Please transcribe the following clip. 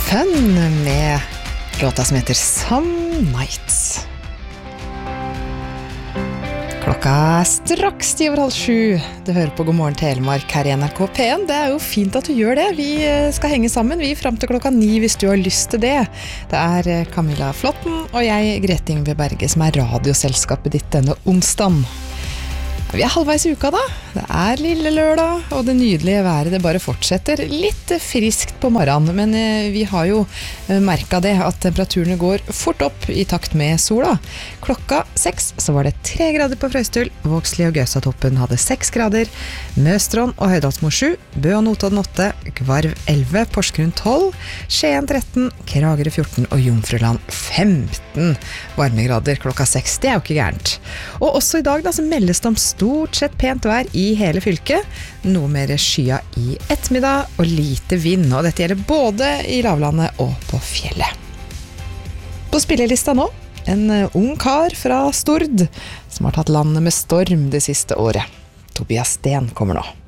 Fun med låta som heter Some Nights. Klokka straks 6:30. Du hører på God morgen Telemark her I NRK P1. Det jo fint at du gjør det. Vi skal henge sammen, vi frem til klokka 9 hvis du har lyst til det. Det Camilla Flotten og jeg, Grete Yngve Berge, som radioselskapet ditt denne onsdagen. Vi halvveis I uka da. Det lille lørdag, og det nydelige været det bare fortsetter. Litt friskt på morgenen, men vi har jo merket det at temperaturene går fort opp I takt med sola. Klokka 6 så var det 3 grader på Frøystull, Vågsli og Gaustatoppen hadde 6 grader, Møstron og Høydalsmo 7, Bø og Notodden 8, Gvarv 11, Porsgrunn 12, Skien 13, Kragerø 14 og Jomfruland 15 varmegrader klokka 6. Det jo ikke gærent. Og også I dag da, så meldes det om stort sett pent vær I hele fylket, noe mer skya I ettermiddag og lite vind, og dette gjelder både I lavlandet og på fjellet. På spillelista nå, en ung kar fra Stord, som har tatt landet med storm det siste året. Tobias Sten kommer nå.